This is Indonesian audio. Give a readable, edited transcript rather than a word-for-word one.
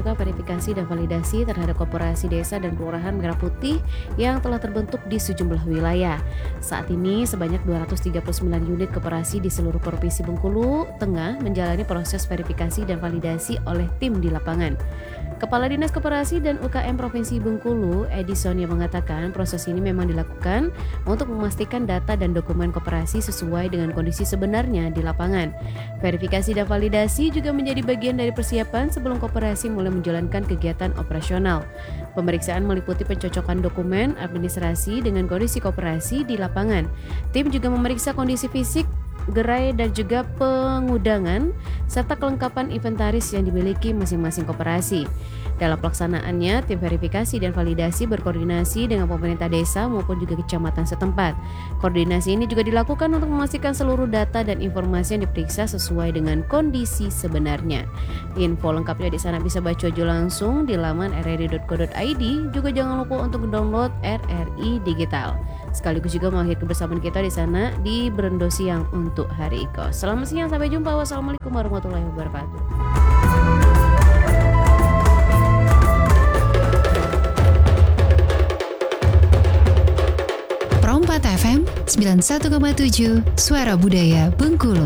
melakukan verifikasi dan validasi terhadap koperasi desa dan kelurahan Merah Putih yang telah terbentuk di sejumlah wilayah. Saat ini sebanyak 239 unit koperasi di seluruh Provinsi Bengkulu Tengah menjalani proses verifikasi dan validasi oleh tim di lapangan. Kepala Dinas Koperasi dan UKM Provinsi Bengkulu, Edison, yang mengatakan proses ini memang dilakukan untuk memastikan data dan dokumen koperasi sesuai dengan kondisi sebenarnya di lapangan. Verifikasi dan validasi juga menjadi bagian dari persiapan sebelum koperasi mulai menjalankan kegiatan operasional. Pemeriksaan meliputi pencocokan dokumen administrasi dengan kondisi koperasi di lapangan. Tim juga memeriksa kondisi fisik, gerai dan juga pengudangan serta kelengkapan inventaris yang dimiliki masing-masing koperasi. Dalam pelaksanaannya, tim verifikasi dan validasi berkoordinasi dengan pemerintah desa maupun juga kecamatan setempat. Koordinasi ini juga dilakukan untuk memastikan seluruh data dan informasi yang diperiksa sesuai dengan kondisi sebenarnya. Info lengkapnya di sana bisa baca aja langsung di laman rri.co.id. Juga jangan lupa untuk download RRI Digital. Sekaligus juga mengakhiri kebersamaan kita di sana di Berendo Siang untuk hari Iko. Selamat siang, sampai jumpa. Wassalamualaikum warahmatullahi wabarakatuh. Pro 4 FM 91,7 Suara Budaya Bengkulu.